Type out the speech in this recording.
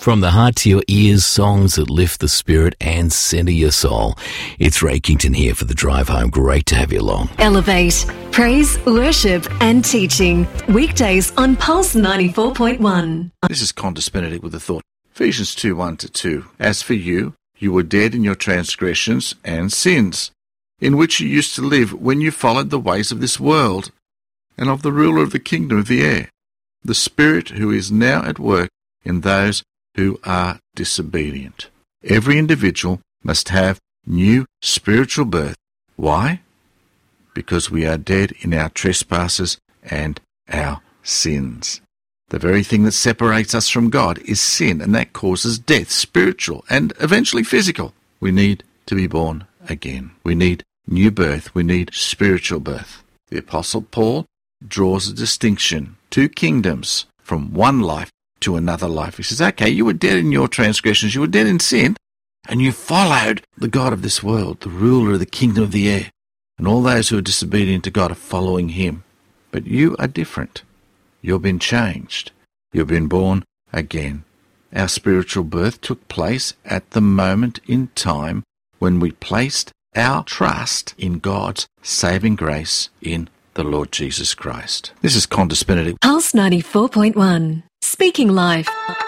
From the heart to your ears, songs that lift the spirit and centre your soul. It's Ray Kington here for the drive home. Great to have you along. Elevate, praise, worship and teaching. Weekdays on Pulse 94.1. This is Qantas Benedict with the thought. Ephesians 2:1-2. As for you, you were dead in your transgressions and sins, in which you used to live when you followed the ways of this world and of the ruler of the kingdom of the air, the Spirit who is now at work in those who are disobedient. Every individual must have new spiritual birth. Why? Because we are dead in our trespasses and our sins. The very thing that separates us from God is sin, and that causes death, spiritual and eventually physical. We need to be born again. We need new birth. We need spiritual birth. The Apostle Paul draws a distinction, two kingdoms, from one life to another life. He says, okay, you were dead in your transgressions, you were dead in sin, and you followed the God of this world, the ruler of the kingdom of the air, and all those who are disobedient to God are following him. But you are different. You've been changed. You've been born again. Our spiritual birth took place at the moment in time when we placed our trust in God's saving grace in the Lord Jesus Christ. This is Qantas Benedict. Pulse 94.1. Speaking Life.